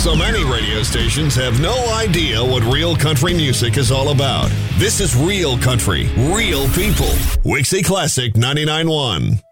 So many radio stations have no idea what real country music is all about. This is real country, real people. Wixie Classic 99.1.